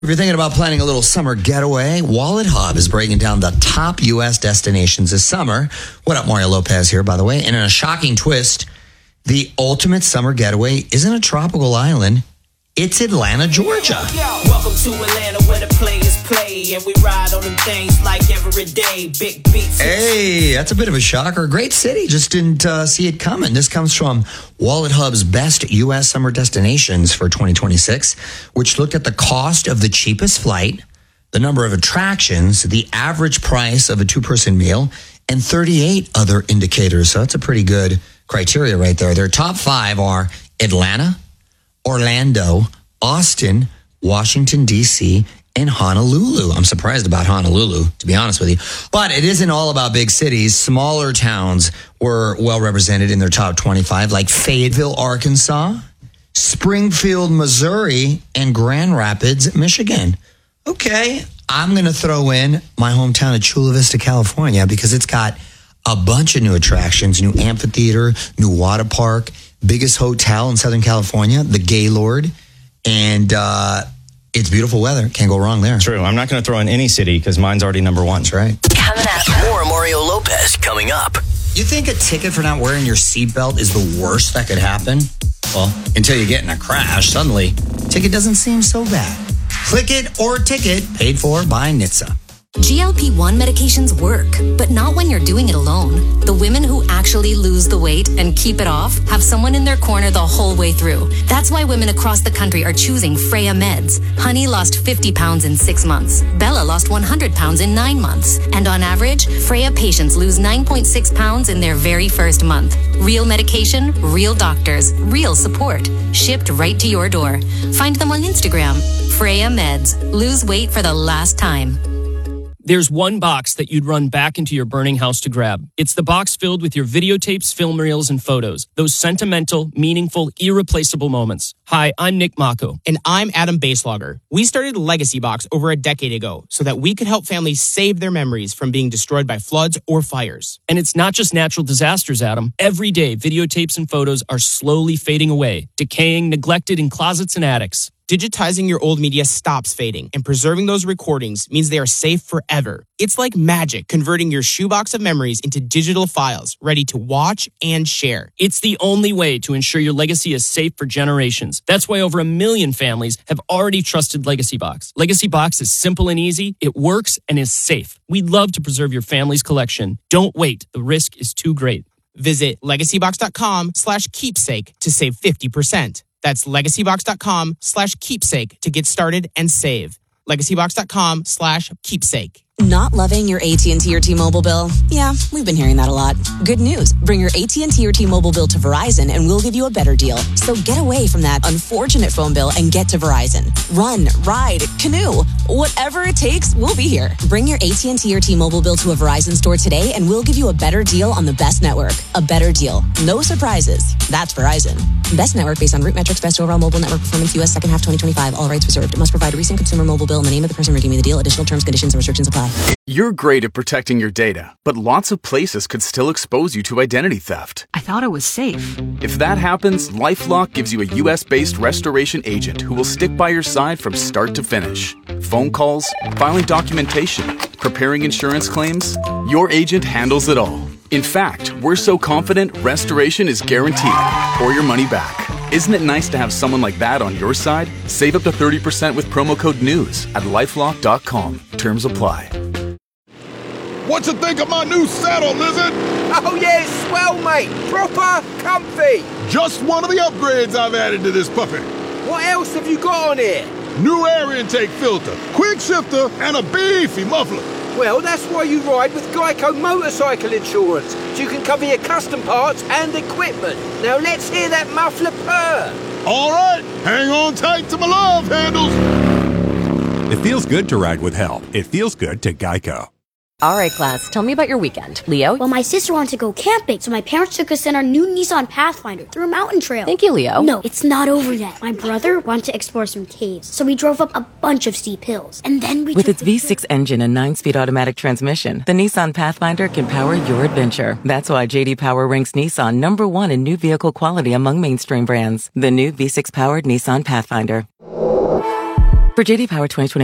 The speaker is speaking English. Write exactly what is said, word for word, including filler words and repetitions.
If you're thinking about planning a little summer getaway, Wallet Hub is breaking down the top U S destinations this summer. What up, Mario Lopez here, by the way. And in a shocking twist, the ultimate summer getaway isn't a tropical island. It's Atlanta, Georgia. Yo, welcome to Atlanta where the players play and we ride on them things like every day. Big beats. Hey, that's a bit of a shocker. Great city. Just didn't uh, see it coming. This comes from Wallet Hub's best U S summer destinations for twenty twenty-six, which looked at the cost of the cheapest flight, the number of attractions, the average price of a two-person meal, and thirty-eight other indicators. So that's a pretty good criteria right there. Their top five are Atlanta, Orlando, Austin, Washington, D C, and Honolulu. I'm surprised about Honolulu, to be honest with you. But it isn't all about big cities. Smaller towns were well represented in their top twenty-five, like Fayetteville, Arkansas, Springfield, Missouri, and Grand Rapids, Michigan. Okay, I'm going to throw in my hometown of Chula Vista, California, because it's got a bunch of new attractions, new amphitheater, new water park, biggest hotel in Southern California, the Gaylord, and uh, it's beautiful weather. Can't go wrong there. True. I'm not going to throw in any city because mine's already number one. That's right. Coming up. More Mario Lopez coming up. You think a ticket for not wearing your seatbelt is the worst that could happen? Well, until you get in a crash, suddenly, ticket doesn't seem so bad. Click it or ticket, paid for by N H T S A. G L P one medications work, but not when you're doing it alone. The women who actually lose the weight and keep it off have someone in their corner the whole way through. That's why women across the country are choosing Freya Meds. Honey lost fifty pounds in six months. Bella lost one hundred pounds in nine months. And on average, Freya patients lose nine point six pounds in their very first month. Real medication, real doctors, real support. Shipped right to your door. Find them on Instagram. Freya Meds. Lose weight for the last time. There's one box that you'd run back into your burning house to grab. It's the box filled with your videotapes, film reels, and photos. Those sentimental, meaningful, irreplaceable moments. Hi, I'm Nick Mako. And I'm Adam Baselogger. We started Legacy Box over a decade ago so that we could help families save their memories from being destroyed by floods or fires. And it's not just natural disasters, Adam. Every day, videotapes and photos are slowly fading away, decaying, neglected in closets and attics. Digitizing your old media stops fading, and preserving those recordings means they are safe forever. It's like magic, converting your shoebox of memories into digital files, ready to watch and share. It's the only way to ensure your legacy is safe for generations. That's why over a million families have already trusted Legacy Box. Legacy Box is simple and easy, it works, and is safe. We'd love to preserve your family's collection. Don't wait. The risk is too great. Visit legacybox.com slash keepsake to save fifty percent. That's legacybox.com slash keepsake to get started and save. Legacybox.com slash keepsake. Not loving your A T and T or T-Mobile bill? Yeah, we've been hearing that a lot. Good news. Bring your A T and T or T-Mobile bill to Verizon and we'll give you a better deal. So get away from that unfortunate phone bill and get to Verizon. Run, ride, canoe, whatever it takes, we'll be here. Bring your A T and T or T-Mobile bill to a Verizon store today and we'll give you a better deal on the best network. A better deal. No surprises. That's Verizon. Best network based on root metrics, best overall mobile network performance, U S second half twenty twenty-five. All rights reserved. It must provide a recent consumer mobile bill in the name of the person redeeming the deal. Additional terms, conditions, and restrictions apply. You're great at protecting your data, but lots of places could still expose you to identity theft. I thought it was safe. If that happens, LifeLock gives you a U S-based restoration agent who will stick by your side from start to finish. Phone calls, filing documentation, preparing insurance claims, your agent handles it all. In fact, we're so confident restoration is guaranteed or your money back. Isn't it nice to have someone like that on your side? Save up to thirty percent with promo code NEWS at lifelock dot com. Terms apply. What you think of my new saddle, Lizard? Oh yeah, it's swell, mate. Proper comfy. Just one of the upgrades I've added to this puppy. What else have you got on here? New air intake filter, quick shifter, and a beefy muffler. Well, that's why you ride with Geico Motorcycle Insurance, so you can cover your custom parts and equipment. Now let's hear that muffler purr. All right, hang on tight to my love handles. It feels good to ride with help. It feels good to Geico. All right, class, tell me about your weekend. Leo? Well, my sister wanted to go camping, so my parents took us in our new Nissan Pathfinder through a mountain trail. Thank you, Leo. No, it's not over yet. My brother wanted to explore some caves, so we drove up a bunch of steep hills. And then we With its V six engine and nine-speed automatic transmission, the Nissan Pathfinder can power your adventure. That's why J D Power ranks Nissan number one in new vehicle quality among mainstream brands. The new V six-powered Nissan Pathfinder. For J D Power twenty twenty